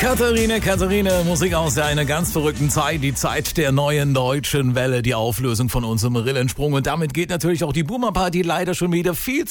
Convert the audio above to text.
Katharina, Musik aus einer ganz verrückten Zeit, die Zeit der neuen deutschen Welle, die Auflösung von unserem Rillensprung. Und damit geht natürlich auch die Boomer Party leider schon wieder viel